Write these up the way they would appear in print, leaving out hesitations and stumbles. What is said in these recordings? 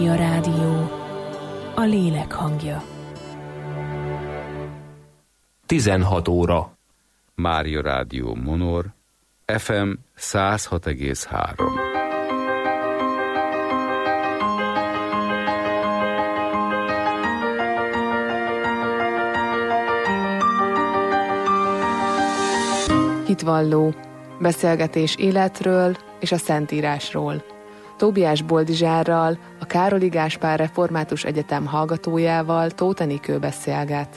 Mária Rádió, a lélek hangja. 16 óra. Mária Rádió Monor, FM 106,3. Hitvalló. Beszélgetés életről és a Szentírásról. Tóbiás Boldizsárral, a Károli Gáspár Református Egyetem hallgatójával Tóth Enikő beszélget.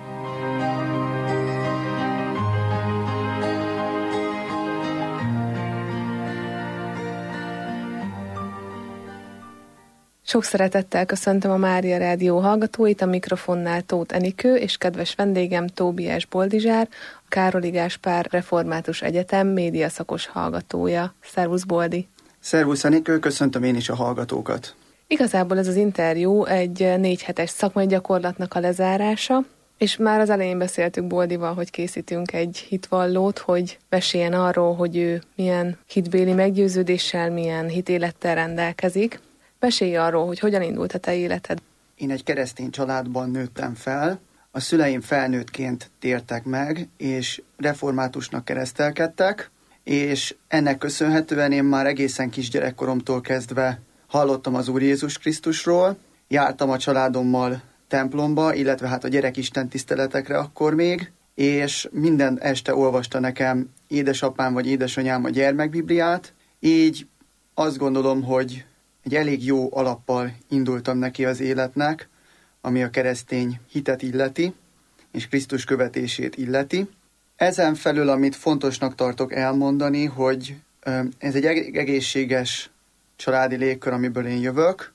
Sok szeretettel köszöntöm a Mária Rádió hallgatóit, a mikrofonnál Tóth Enikő és kedves vendégem Tóbiás Boldizsár, a Károli Gáspár Református Egyetem médiaszakos hallgatója. Szervusz, Boldi! Szervusz, Enikő, köszöntöm én is a hallgatókat. Igazából ez az interjú egy 4 hetes szakmai gyakorlatnak a lezárása, és már az elején beszéltük Boldival, hogy készítünk egy hitvallót, hogy meséljen arról, hogy ő milyen hitbéli meggyőződéssel, milyen hitélettel rendelkezik. Mesélj arról, hogy hogyan indult a te életed. Én egy keresztény családban nőttem fel, a szüleim felnőttként tértek meg, és reformátusnak keresztelkedtek, és ennek köszönhetően én már egészen kisgyerekkoromtól kezdve hallottam az Úr Jézus Krisztusról, jártam a családommal templomba, illetve hát a gyerekisten tiszteletekre akkor még, és minden este olvasta nekem édesapám vagy édesanyám a gyermekbibliát, így azt gondolom, hogy egy elég jó alappal indultam neki az életnek, ami a keresztény hitet illeti, és Krisztus követését illeti. Ezen felül, amit fontosnak tartok elmondani, hogy ez egy egészséges családi légkör, amiből én jövök,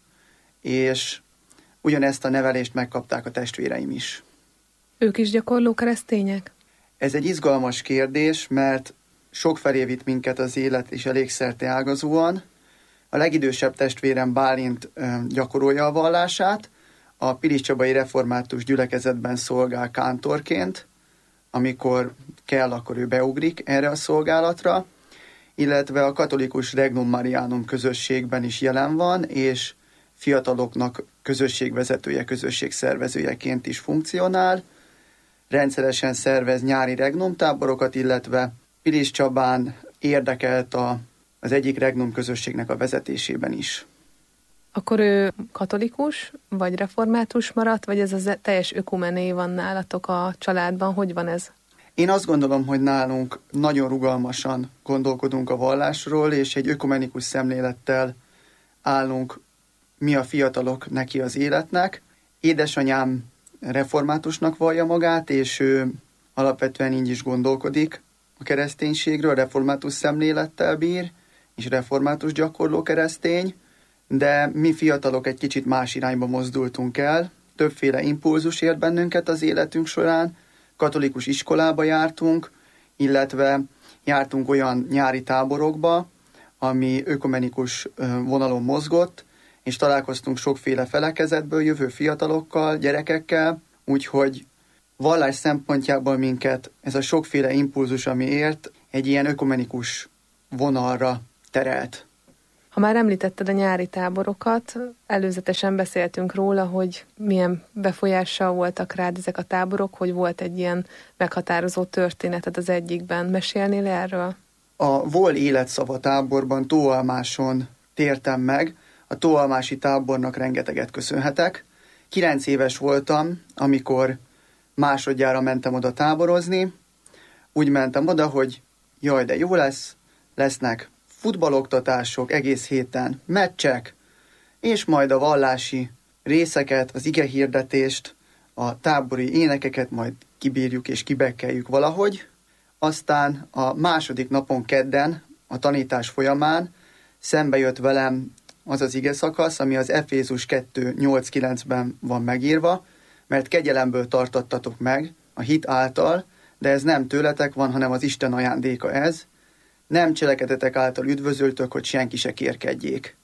és ugyanezt a nevelést megkapták a testvéreim is. Ők is gyakorló keresztények? Ez egy izgalmas kérdés, mert sokfelé vitt minket az élet, és elég szerteágazóan. A legidősebb testvérem Bálint gyakorolja a vallását, a Piliscsabai Református Gyülekezetben szolgál kántorként, amikor kell, akkor ő beugrik erre a szolgálatra, illetve a katolikus Regnum Marianum közösségben is jelen van, és fiataloknak közösségvezetője, közösségszervezőjeként is funkcionál. Rendszeresen szervez nyári Regnum táborokat, illetve Piliscsabán érdekelt az egyik Regnum közösségnek a vezetésében is. Akkor ő katolikus, vagy református maradt, vagy ez a teljes ökumené van nálatok a családban? Hogy van ez? Én azt gondolom, hogy nálunk nagyon rugalmasan gondolkodunk a vallásról, és egy ökumenikus szemlélettel állunk mi a fiatalok neki az életnek. Édesanyám reformátusnak vallja magát, és ő alapvetően így is gondolkodik a kereszténységről, református szemlélettel bír, és református gyakorló keresztény, de mi fiatalok egy kicsit más irányba mozdultunk el. Többféle impulzus ért bennünket az életünk során, katolikus iskolába jártunk, illetve jártunk olyan nyári táborokba, ami ökumenikus vonalon mozgott, és találkoztunk sokféle felekezetből jövő fiatalokkal, gyerekekkel, úgyhogy vallás szempontjából minket ez a sokféle impulzus, ami ért, egy ilyen ökumenikus vonalra terelt. Ha már említetted a nyári táborokat, előzetesen beszéltünk róla, hogy milyen befolyással voltak rád ezek a táborok, hogy volt egy ilyen meghatározó történeted az egyikben. Mesélnél erről? A Vol életszava táborban Tóalmáson tértem meg, a tóalmási tábornak rengeteget köszönhetek. 9 éves voltam, amikor másodjára mentem oda táborozni. Úgy mentem oda, hogy jaj, de jó lesz, lesznek futballoktatások egész héten, meccsek, és majd a vallási részeket, az igehirdetést, a tábori énekeket majd kibírjuk és kibekkeljük valahogy. Aztán a második napon kedden, a tanítás folyamán szembe jött velem az az ige szakasz, ami az Efézus 2:8-9-ben van megírva, mert kegyelemből tartottatok meg a hit által, de ez nem tőletek van, hanem az Isten ajándéka ez. Nem cselekedetek által üdvözöltök, hogy senki se kérkedjék.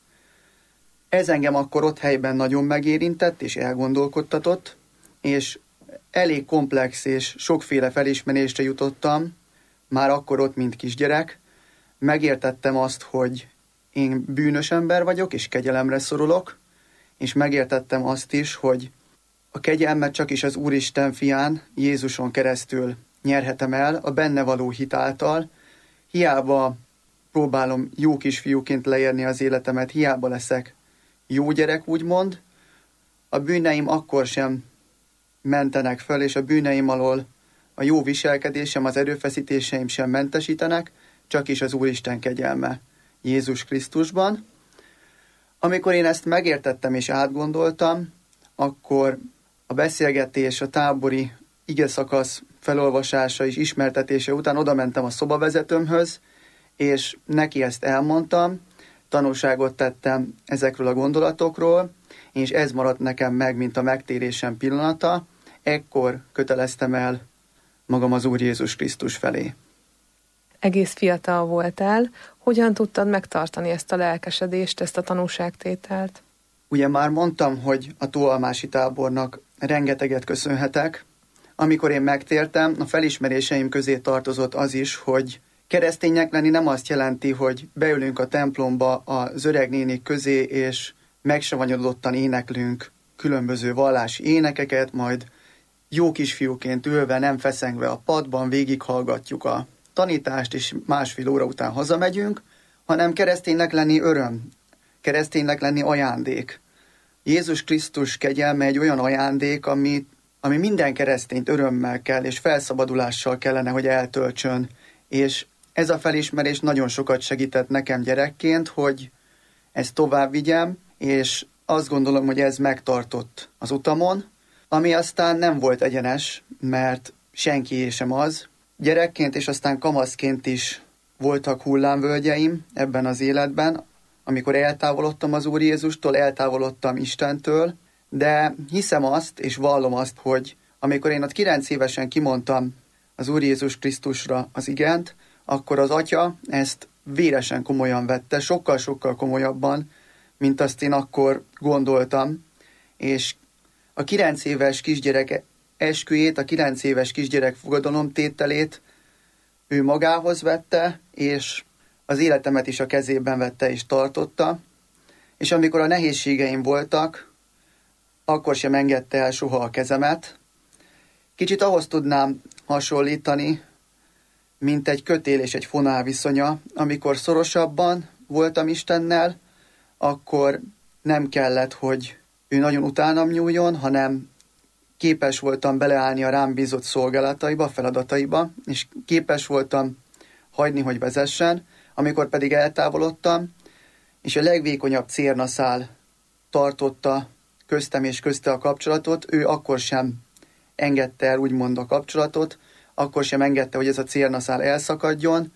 Ez engem akkor ott helyben nagyon megérintett és elgondolkodtatott, és elég komplex és sokféle felismerésre jutottam, már akkor ott, mint kisgyerek. Megértettem azt, hogy én bűnös ember vagyok, és kegyelemre szorulok, és megértettem azt is, hogy a kegyelmet csak is az Úristen fián, Jézuson keresztül nyerhetem el, a benne való hit által. Hiába próbálom jó kisfiúként leérni az életemet, hiába leszek jó gyerek, úgymond, a bűneim akkor sem mentenek föl, és a bűneim alól a jó viselkedésem, az erőfeszítéseim sem mentesítenek, csak is az Úristen kegyelme Jézus Krisztusban. Amikor én ezt megértettem és átgondoltam, akkor a beszélgetés, a tábori igeszakasz felolvasása és ismertetése után odamentem a szobavezetőmhöz, és neki ezt elmondtam, tanulságot tettem ezekről a gondolatokról, és ez maradt nekem meg, mint a megtérésem pillanata. Ekkor köteleztem el magam az Úr Jézus Krisztus felé. Egész fiatal voltál, hogyan tudtad megtartani ezt a lelkesedést, ezt a tanúságtételt? Ugye már mondtam, hogy a tóalmási tábornak rengeteget köszönhetek. Amikor én megtértem, a felismeréseim közé tartozott az is, hogy kereszténynek lenni nem azt jelenti, hogy beülünk a templomba az öreg nénik közé, és megsavanyodottan éneklünk különböző vallási énekeket, majd jó kisfiúként ülve, nem feszengve a padban végighallgatjuk a tanítást, és másfél óra után hazamegyünk, hanem kereszténynek lenni öröm, kereszténynek lenni ajándék. Jézus Krisztus kegyelme egy olyan ajándék, ami minden keresztényt örömmel kell, és felszabadulással kellene, hogy eltöltsön. És ez a felismerés nagyon sokat segített nekem gyerekként, hogy ezt tovább vigyem, és azt gondolom, hogy ez megtartott az utamon, ami aztán nem volt egyenes, mert senkié sem az. Gyerekként és aztán kamaszként is voltak hullámvölgyeim ebben az életben, amikor eltávolodtam az Úr Jézustól, eltávolodtam Istentől, de hiszem azt, és vallom azt, hogy amikor én ott 9 évesen kimondtam az Úr Jézus Krisztusra az igent, akkor az Atya ezt véresen komolyan vette, sokkal-sokkal komolyabban, mint azt én akkor gondoltam, és a 9 éves kisgyerek esküjét, a 9 éves kisgyerek fogadalomtételét ő magához vette, és az életemet is a kezében vette és tartotta, és amikor a nehézségeim voltak, akkor sem engedte el soha a kezemet. Kicsit ahhoz tudnám hasonlítani, mint egy kötél és egy fonál viszonya. Amikor szorosabban voltam Istennel, akkor nem kellett, hogy ő nagyon utánam nyúljon, hanem képes voltam beleállni a rám bízott szolgálataiba, feladataiba, és képes voltam hagyni, hogy vezessen. Amikor pedig eltávolodtam, és a legvékonyabb cérnaszál tartotta köztem és közte a kapcsolatot, ő akkor sem engedte el úgymond a kapcsolatot, akkor sem engedte, hogy ez a cérnaszál elszakadjon,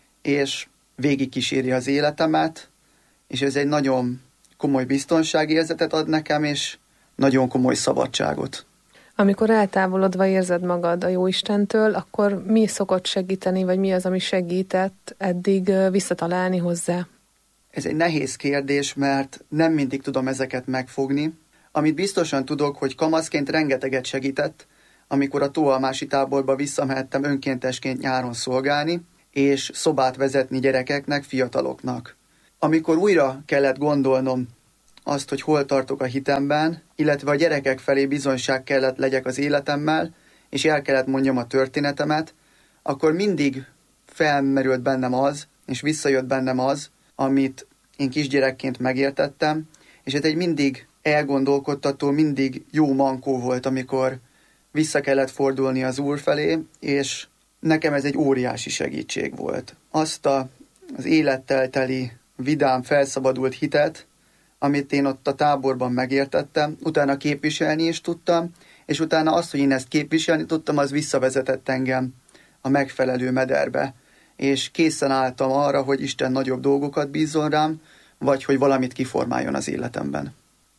és végigkíséri az életemet, és ez egy nagyon komoly biztonságérzetet ad nekem, és nagyon komoly szabadságot. Amikor eltávolodva érzed magad a Jóistentől, akkor mi szokott segíteni, vagy mi az, ami segített eddig visszatalálni hozzá? Ez egy nehéz kérdés, mert nem mindig tudom ezeket megfogni. Amit biztosan tudok, hogy kamaszként rengeteget segített, amikor a tóalmási táborba visszamehettem önkéntesként nyáron szolgálni, és szobát vezetni gyerekeknek, fiataloknak. Amikor újra kellett gondolnom azt, hogy hol tartok a hitemben, illetve a gyerekek felé bizonyság kellett legyek az életemmel, és el kellett mondjam a történetemet, akkor mindig felmerült bennem az, és visszajött bennem az, amit én kisgyerekként megértettem, és ez egy mindig elgondolkodtató, mindig jó mankó volt, amikor vissza kellett fordulni az Úr felé, és nekem ez egy óriási segítség volt. Azt az élettel teli, vidám, felszabadult hitet, amit én ott a táborban megértettem, utána képviselni is tudtam, és utána azt, hogy én ezt képviselni tudtam, az visszavezetett engem a megfelelő mederbe, és készen álltam arra, hogy Isten nagyobb dolgokat bízzon rám, vagy hogy valamit kiformáljon az életemben.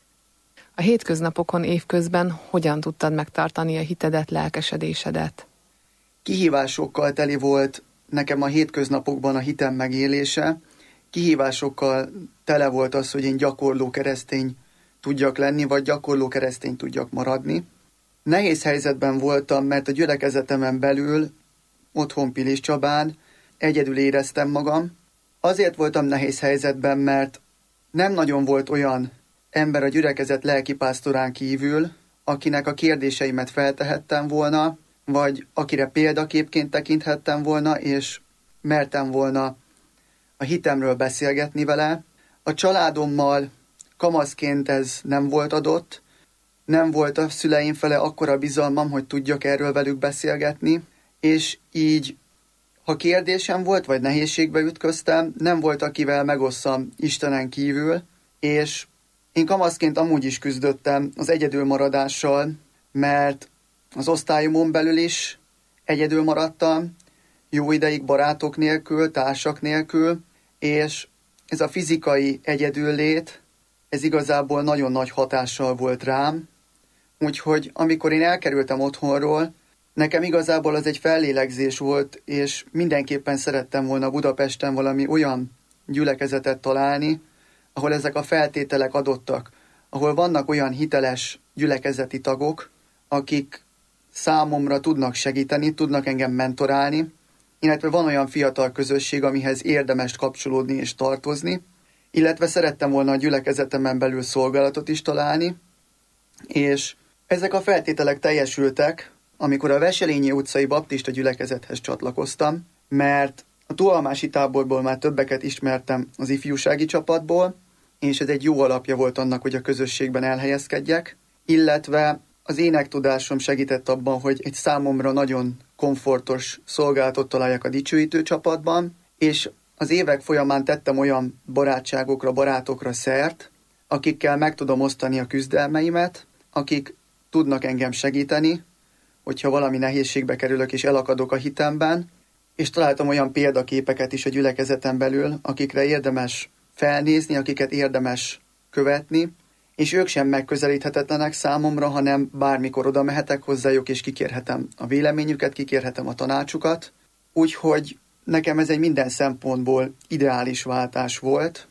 A hétköznapokon évközben hogyan tudtad megtartani a hitedet, lelkesedésedet? Kihívásokkal teli volt nekem a hétköznapokban a hitem megélése, kihívásokkal tele volt az, hogy én gyakorló keresztény tudjak lenni, vagy gyakorló keresztény tudjak maradni. Nehéz helyzetben voltam, mert a gyülekezetemen belül, otthon Pilis Csabán egyedül éreztem magam. Azért voltam nehéz helyzetben, mert nem nagyon volt olyan ember a gyülekezet lelkipásztorán kívül, akinek a kérdéseimet feltehettem volna, vagy akire példaképként tekinthettem volna, és mertem volna a hitemről beszélgetni vele. A családommal kamaszként ez nem volt adott, nem volt a szüleim fele akkora bizalmam, hogy tudjak erről velük beszélgetni, és így, ha kérdésem volt, vagy nehézségbe ütköztem, nem volt, akivel megosszam Istenen kívül, és én kamaszként amúgy is küzdöttem az egyedülmaradással, mert az osztályomon belül is egyedül maradtam, jó ideig barátok nélkül, társak nélkül, és ez a fizikai egyedüllét, ez igazából nagyon nagy hatással volt rám, úgyhogy amikor én elkerültem otthonról, nekem igazából az egy fellélegzés volt, és mindenképpen szerettem volna Budapesten valami olyan gyülekezetet találni, ahol ezek a feltételek adottak, ahol vannak olyan hiteles gyülekezeti tagok, akik számomra tudnak segíteni, tudnak engem mentorálni, illetve van olyan fiatal közösség, amihez érdemes kapcsolódni és tartozni, illetve szerettem volna a gyülekezetemen belül szolgálatot is találni, és ezek a feltételek teljesültek, amikor a Veselényi utcai baptista gyülekezethez csatlakoztam, mert a Tóalmási táborból már többeket ismertem az ifjúsági csapatból, és ez egy jó alapja volt annak, hogy a közösségben elhelyezkedjek, illetve az énektudásom segített abban, hogy egy számomra nagyon komfortos szolgálatot találjak a dicsőítő csapatban, és az évek folyamán tettem olyan barátságokra, barátokra szert, akikkel meg tudom osztani a küzdelmeimet, akik tudnak engem segíteni, hogyha valami nehézségbe kerülök és elakadok a hitemben, és találtam olyan példaképeket is a gyülekezeten belül, akikre érdemes felnézni, akiket érdemes követni, és ők sem megközelíthetetlenek számomra, hanem bármikor oda mehetek hozzájuk, és kikérhetem a véleményüket, kikérhetem a tanácsukat. Úgyhogy nekem ez egy minden szempontból ideális váltás volt,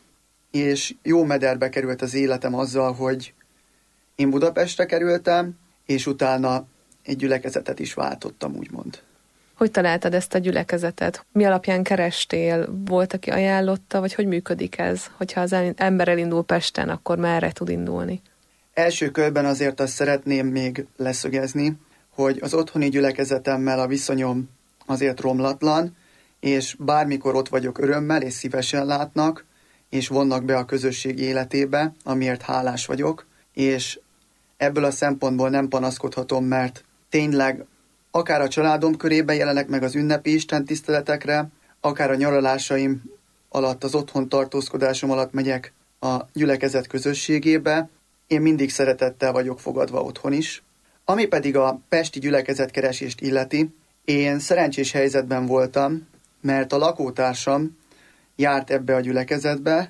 és jó mederbe került az életem azzal, hogy én Budapestre kerültem, és utána egy gyülekezetet is váltottam, úgymond. Hogy találtad ezt a gyülekezetet? Mi alapján kerestél? Volt, aki ajánlotta, vagy hogy működik ez? Hogyha az ember elindul Pesten, akkor merre tud indulni? Első körben azért azt szeretném még leszögezni, hogy az otthoni gyülekezetemmel a viszonyom azért romlatlan, és bármikor ott vagyok örömmel, és szívesen látnak, és vonnak be a közösség életébe, amiért hálás vagyok, és ebből a szempontból nem panaszkodhatom, mert tényleg akár a családom körében jelenek meg az ünnepi istentiszteletekre, akár a nyaralásaim alatt, az otthon tartózkodásom alatt megyek a gyülekezet közösségébe, én mindig szeretettel vagyok fogadva otthon is. Ami pedig a pesti gyülekezetkeresést illeti, én szerencsés helyzetben voltam, mert a lakótársam járt ebbe a gyülekezetbe,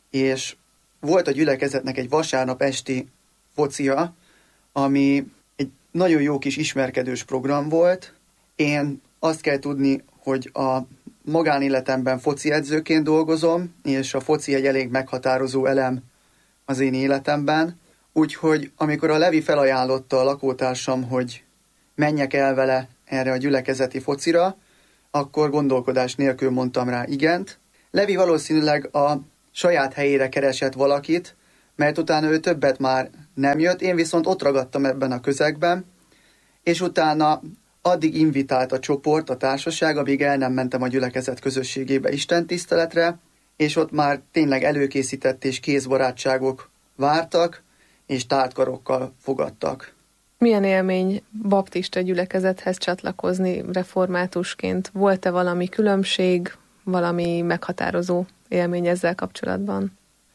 és volt a gyülekezetnek egy vasárnap esti focia, ami egy nagyon jó kis ismerkedős program volt. Én azt kell tudni, hogy a magánéletemben foci edzőként dolgozom, és a foci egy elég meghatározó elem az én életemben. Úgyhogy amikor a Levi felajánlotta a lakótársam, hogy menjek el vele erre a gyülekezeti focira, akkor gondolkodás nélkül mondtam rá igent. Levi valószínűleg a saját helyére keresett valakit, mert utána ő többet már nem jött, én viszont ott ragadtam ebben a közegben, és utána addig invitált a csoport, a társaság, amíg el nem mentem a gyülekezet közösségébe istentiszteletre, és ott már tényleg előkészített és kézbarátságok vártak, és tártkarokkal fogadtak. Milyen élmény baptista gyülekezethez csatlakozni reformátusként? Volt-e valami különbség, valami meghatározó élmény ezzel kapcsolatban?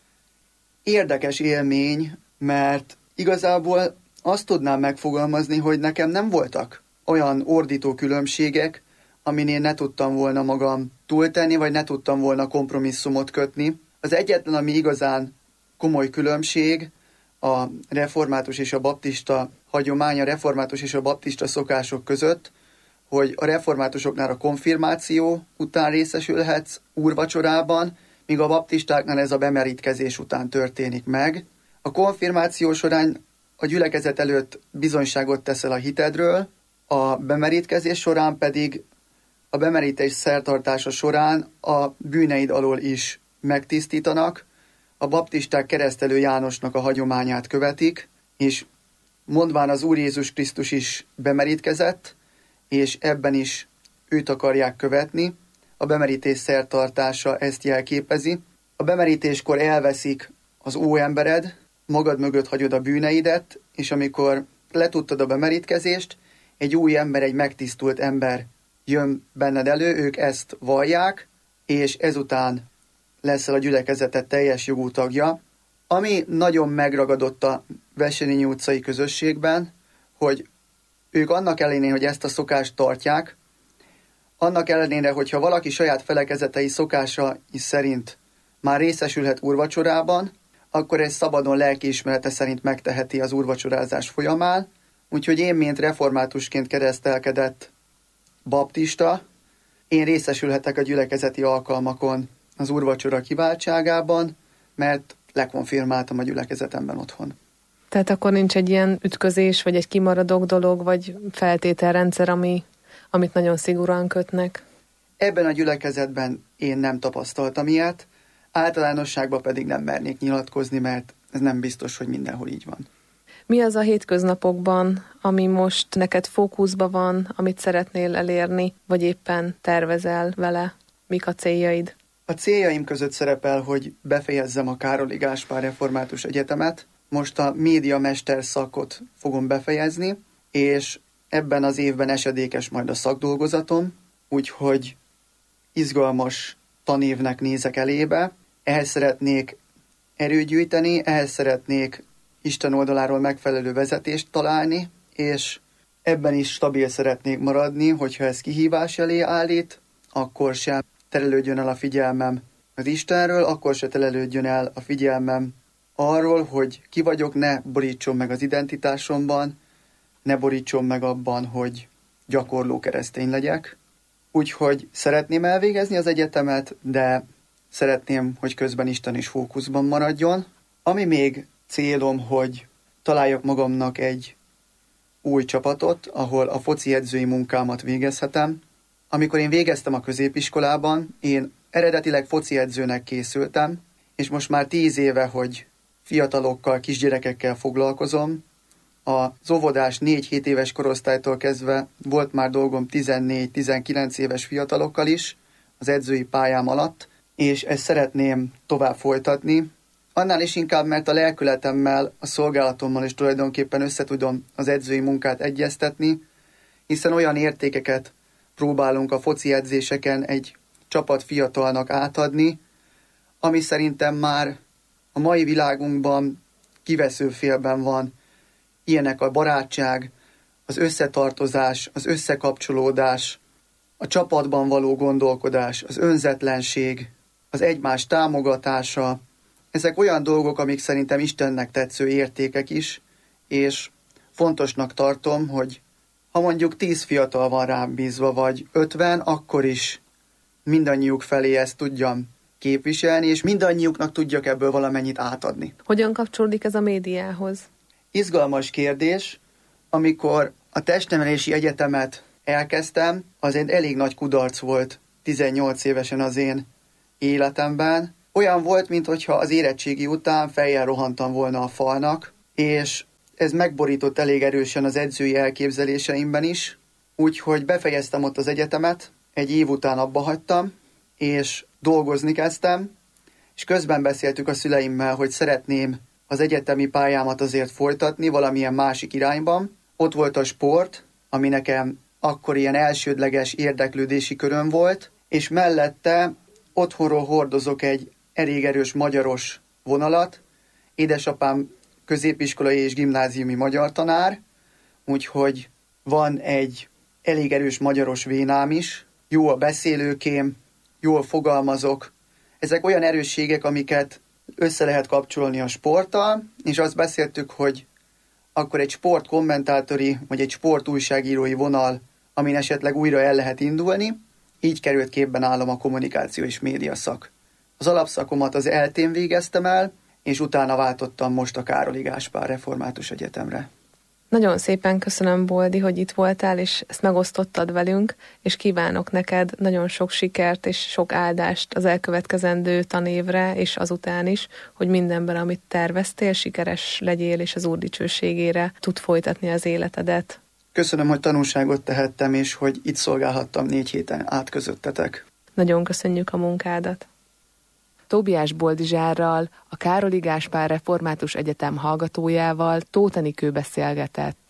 Érdekes élmény, mert igazából azt tudnám megfogalmazni, hogy nekem nem voltak olyan ordító különbségek, amin én ne tudtam volna magam túltenni, vagy ne tudtam volna kompromisszumot kötni. Az egyetlen, ami igazán komoly különbség, a református és a baptista hagyomány, a református és a baptista szokások között, hogy a reformátusoknál a konfirmáció után részesülhetsz úrvacsorában, míg a baptistáknál ez a bemerítkezés után történik meg. A konfirmáció során a gyülekezet előtt bizonyságot teszel a hitedről, a bemerítkezés során pedig a bemerítés szertartása során a bűneid alól is megtisztítanak, a baptisták Keresztelő Jánosnak a hagyományát követik, és mondván az Úr Jézus Krisztus is bemerítkezett, és ebben is őt akarják követni. A bemerítés szertartása ezt jelképezi. A bemerítéskor elveszik az óembered, magad mögött hagyod a bűneidet, és amikor letudtad a bemerítkezést, egy új ember, egy megtisztult ember jön benned elő, ők ezt vallják, és ezután leszel a gyülekezetet teljes jogú tagja. Ami nagyon megragadott a Wesselényi utcai közösségben, hogy ők annak ellenére, hogy ezt a szokást tartják, annak ellenére, hogyha valaki saját felekezetei szokásai szerint már részesülhet úrvacsorában, akkor ez szabadon lelkiismerete szerint megteheti az úrvacsorázás folyamán. Úgyhogy én, mint reformátusként keresztelkedett baptista, én részesülhetek a gyülekezeti alkalmakon az úrvacsora kiváltságában, mert lekonfirmáltam a gyülekezetemben otthon. Tehát akkor nincs egy ilyen ütközés, vagy egy kimaradók dolog, vagy feltételrendszer, amit nagyon szigorúan kötnek? Ebben a gyülekezetben én nem tapasztaltam ilyet, általánosságban pedig nem mernék nyilatkozni, mert ez nem biztos, hogy mindenhol így van. Mi az a hétköznapokban, ami most neked fókuszban van, amit szeretnél elérni, vagy éppen tervezel vele? Mik a céljaid? A céljaim között szerepel, hogy befejezzem a Károli Gáspár Református Egyetemet. Most a médiamester szakot fogom befejezni, és ebben az évben esedékes majd a szakdolgozatom, úgyhogy izgalmas tanévnek nézek elébe. Ehhez szeretnék erőt gyűjteni, ehhez szeretnék Isten oldaláról megfelelő vezetést találni, és ebben is stabil szeretnék maradni, hogyha ez kihívás elé állít, akkor sem terelődjön el a figyelmem az Istenről, akkor se terelődjön el a figyelmem arról, hogy ki vagyok, ne borítson meg az identitásomban, ne borítson meg abban, hogy gyakorló keresztény legyek. Úgyhogy szeretném elvégezni az egyetemet, de szeretném, hogy közben Isten is fókuszban maradjon. Ami még célom, hogy találjak magamnak egy új csapatot, ahol a foci edzői munkámat végezhetem. Amikor én végeztem a középiskolában, én eredetileg foci edzőnek készültem, és most már 10 éve, hogy fiatalokkal, kisgyerekekkel foglalkozom. Az óvodás 4-7 éves korosztálytól kezdve volt már dolgom 14-19 éves fiatalokkal is az edzői pályám alatt, és ezt szeretném tovább folytatni. Annál is inkább, mert a lelkületemmel, a szolgálatommal is tulajdonképpen összetudom az edzői munkát egyeztetni, hiszen olyan értékeket próbálunk a foci edzéseken egy csapat fiatalnak átadni, ami szerintem már a mai világunkban kivesző félben van. Ilyenek a barátság, az összetartozás, az összekapcsolódás, a csapatban való gondolkodás, az önzetlenség, az egymás támogatása. Ezek olyan dolgok, amik szerintem Istennek tetsző értékek is, és fontosnak tartom, hogy ha mondjuk 10 fiatal van rám bízva, vagy 50, akkor is mindannyiuk felé ezt tudjam képviselni, és mindannyiuknak tudjak ebből valamennyit átadni. Hogyan kapcsolódik ez a médiához? Izgalmas kérdés. Amikor a testnevelési egyetemet elkezdtem, az egy elég nagy kudarc volt 18 évesen az én életemben. Olyan volt, mintha az érettségi után fejjel rohantam volna a falnak, és ez megborított elég erősen az edzői elképzeléseimben is, úgyhogy befejeztem ott az egyetemet, egy év után abba hagytam, és dolgozni kezdtem, és közben beszéltük a szüleimmel, hogy szeretném az egyetemi pályámat azért folytatni valamilyen másik irányban. Ott volt a sport, ami nekem akkor ilyen elsődleges érdeklődési köröm volt, és mellette otthonról hordozok egy elég erős magyaros vonalat. Édesapám középiskolai és gimnáziumi magyar tanár, úgyhogy van egy elég erős magyaros vénám is, jó a beszélőkém, jól fogalmazok. Ezek olyan erősségek, amiket össze lehet kapcsolni a sporttal, és azt beszéltük, hogy akkor egy sportkommentátori, vagy egy sportújságírói vonal, amin esetleg újra el lehet indulni, így került képben nálam a kommunikáció és média szak. Az alapszakomat az ELTÉn végeztem el, és utána váltottam most a Károli Gáspár Református Egyetemre. Nagyon szépen köszönöm, Boldi, hogy itt voltál, és ezt megosztottad velünk, és kívánok neked nagyon sok sikert és sok áldást az elkövetkezendő tanévre, és azután is, hogy mindenben, amit terveztél, sikeres legyél, és az Úr dicsőségére tud folytatni az életedet. Köszönöm, hogy tanulságot tehettem, és hogy itt szolgálhattam 4 héten át közöttetek. Nagyon köszönjük a munkádat. Tóbiás Boldizsárral, a Károli Gáspár Református Egyetem hallgatójával Tóth Enikő beszélgetett.